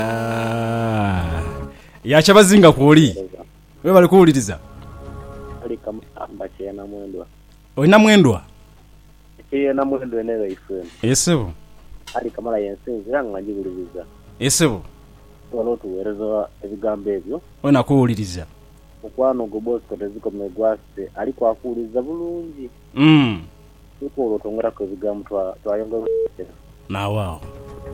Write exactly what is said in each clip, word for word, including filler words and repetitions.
Ah. Yacha bazinga kuoli. Wewe bali kuuliriza. Ali kama ambache na mwendwa. Oina mwendwa? Ekiye na mwendwa enewe ifwe. Yesebo. Ali kama la yensenze yanganjibuliriza. Yesebo. Walo tuwerezo ebigambo ebyo. Wena kuuliriza. Okwano go boss ko teziko megwaste aliko akuliza bulungi. Mm. Uko lotongera ko bigambo twa twayonga. Na wao.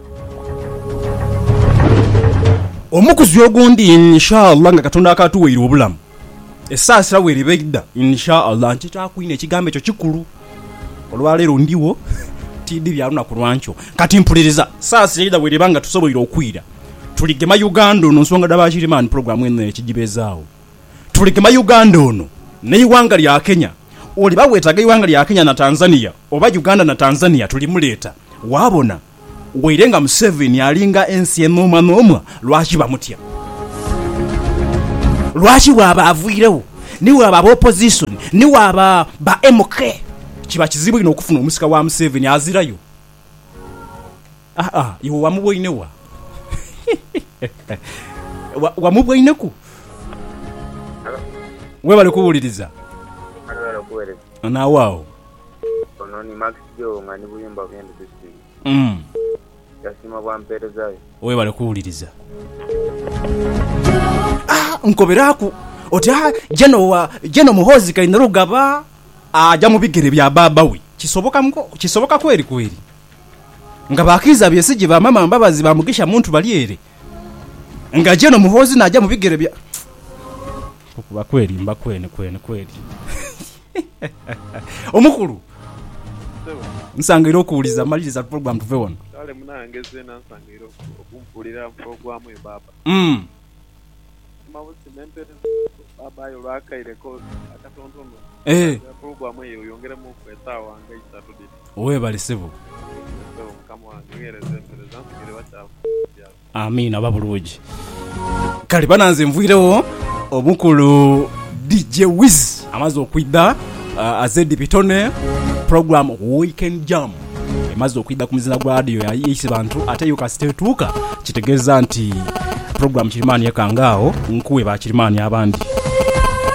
Omukuzi ogundi inshallah nga katonda akatuweera obulamu. Esasira weribegda inshallah nchita kuine ekigambo ekyo kikulu. Olwalero ndiwo tidi byaluna kulwancho. Kati mpuliriza sasira weribanga tusoboira okwira. Tuligema Uganda ono nsonga dabashiri man program ene ekigibezaawo. Tuligema Uganda ono ne iwanga lya Kenya. Oli bawetaga iwanga lya Kenya na Tanzania oba Uganda na Tanzania tulimuleta. Wabona Weirenga Museveni alinga ensi enoma noma lwachi bamutya. Lwachi waba avuirewo ni waba opposition ni waba ba M K kiba kizibu ino okufuna omusika wa Museveni azirayo. Ah ah iwo wamubwoinewa. wa wamubwoineku. Wewe bali kuwuliriza. Ala kuweleza. Na wao. Ono ni Max Jo ngani buyimba byende district. Mm. Yasima bwa mperezayo. Wewe bali kuwuliriza. Ah nkoberaku oti ah jeno wa jeno muhozi kaina rugaba aja mu bigere bya baba we kisoboka mko kisoboka kweri kweri nga bakiza byesije ba mama mbabazi bamugisha muntu baliere nga jeno muhozi naja mu bigere bya kuba kweri mba kwene kwene kweri omukuru nsangiro kuuliza maliriza program tuve wano kale munangeze nansangiro okumpulira program yo baba mm mawusi nempere baba yo lwakaireko akatontono eh program yo yongeremo kweta wanga isatu dit owe bali sebo so kama wangereze presence ngire bacha amina babuluji kali bananze mvuirewo omukulu D J Wiz amazo kwida uh, azedi pitone program Weekend Jam emazo kwida kumizina gwa radio ya isi bantu ate yuka stetuka kitegeza nti program kirimani yakangao nkuwe ba kirimani abandi